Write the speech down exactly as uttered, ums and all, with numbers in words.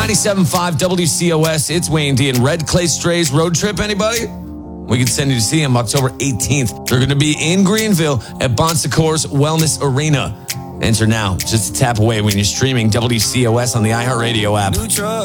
ninety-seven point five W C O S. It's Wayne D and Red Clay Strays road trip. Anybody? We can send you to see them October eighteenth. They're going to be in Greenville at Bon Secours Wellness Arena. Enter now. Just a tap away when you're streaming W C O S on the iHeartRadio app.